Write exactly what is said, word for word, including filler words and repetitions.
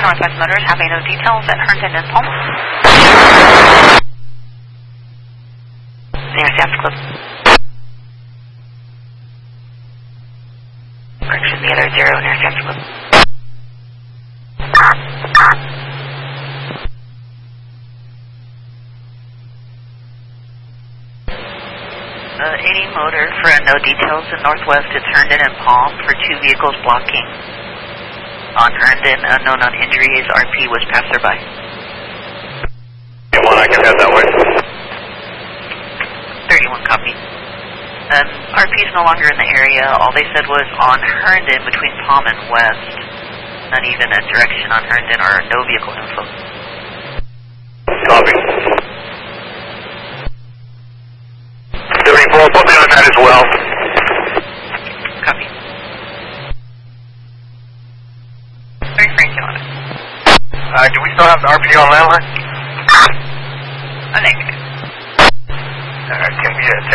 Northwest Motors having no details at Herndon and Palm. Intercept close. Correction, the other zero, intercept close. Uh, eighty motor for no details in Northwest. It's Herndon and Palm for two vehicles blocking on Herndon. Unknown on injuries. R P was passerby. One, I can head that way. thirty-one copy. Um, R P is no longer in the area. All they said was on Herndon between Palm and West. Not even a direction on Herndon or no vehicle info. Copy. seventy-four, put me on that as well. Copy. Three Frank on it. Uh, do we still have the R P G on landline? A negative. Alright, can be a